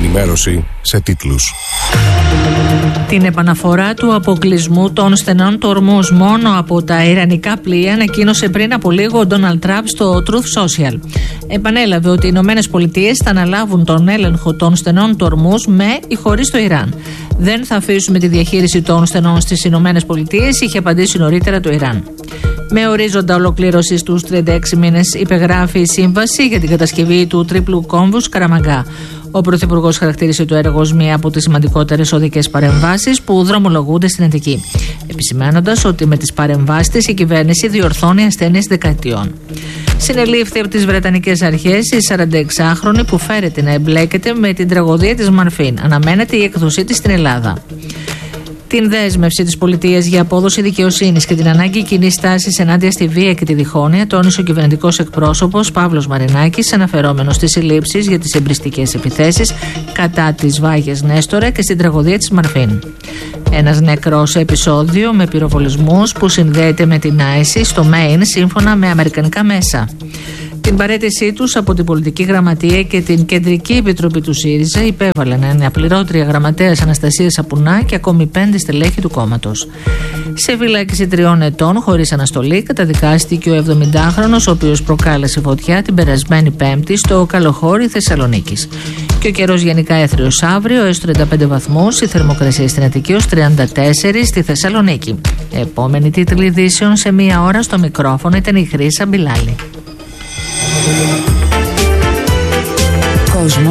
ενημέρωση σε τίτλους. Την επαναφορά του αποκλεισμού των στενών του Ορμούζ μόνο από τα ιρανικά πλοία ανακοίνωσε πριν από λίγο ο Ντόναλντ Τραμπ στο Truth Social. Επανέλαβε ότι οι Ηνωμένες Πολιτείες θα αναλάβουν τον έλεγχο των στενών του Ορμούζ με ή χωρίς το Ιράν. Δεν θα αφήσουμε τη διαχείριση των στενών στις Ηνωμένες Πολιτείες, είχε απαντήσει νωρίτερα το Ιράν. Με ορίζοντα ολοκλήρωση στους 36 μήνες υπεγράφει η σύμβαση για την κατασκευή του τρίπλου κόμβου Καραμαγκά. Ο Πρωθυπουργός χαρακτήρισε το έργο ως μία από τις σημαντικότερες οδικές παρεμβάσεις που δρομολογούνται στην Αττική, επισημαίνοντας ότι με τις παρεμβάσεις της η κυβέρνηση διορθώνει ασθένειες δεκαετιών. Συνελήφθη από τις Βρετανικές αρχές η 46χρονη που φέρεται να εμπλέκεται με την τραγωδία της Μαρφίν. Αναμένεται η έκδοσή της στην Ελλάδα. Την δέσμευση της πολιτείας για απόδοση δικαιοσύνης και την ανάγκη κοινής στάσης ενάντια στη βία και τη διχόνοια τόνισε ο κυβερνητικός εκπρόσωπος Παύλος Μαρινάκης, αναφερόμενος στις συλλήψεις για τις εμπριστικές επιθέσεις κατά της Βάγιας Νέστορα και στην τραγωδία της Μαρφίν. Ένας νεκρός σε επεισόδιο με πυροβολισμούς που συνδέεται με την ISIS στο Μέιν σύμφωνα με αμερικανικά μέσα. Την παραίτησή τους από την Πολιτική Γραμματεία και την Κεντρική Επιτροπή του ΣΥΡΙΖΑ υπέβαλαν αναπληρώτρια γραμματέας Αναστασία Σαπουνά και ακόμη 5 στελέχη του κόμματος. Σε φυλάκιση 3 ετών χωρίς αναστολή καταδικάστηκε ο 70χρονος, ο οποίος προκάλεσε φωτιά την περασμένη Πέμπτη στο Καλοχώρι Θεσσαλονίκης. Και ο καιρός γενικά έθριος αύριο έως 35 βαθμούς, η θερμοκρασία στην Αττική ως 34 στη Θεσσαλονίκη. Επόμενη τίτλη ειδήσεων σε 1 ώρα στο μικρόφωνο ήταν η Χρύσα Μπιλάλη.